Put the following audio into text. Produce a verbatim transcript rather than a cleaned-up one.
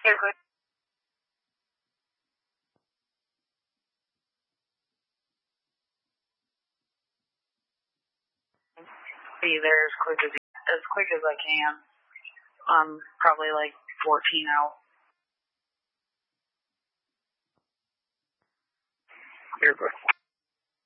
You're good. Be there as quick as as quick as I can. Um, probably like fourteen out. You're good.